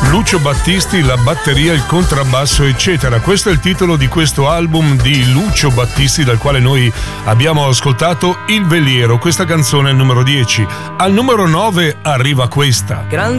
Lucio Battisti, la batteria, il contrabbasso, eccetera. Questo è il titolo di questo album di Lucio Battisti, dal quale noi abbiamo ascoltato Il Veliero. Questa canzone è il numero 10. Al numero 9 arriva questa.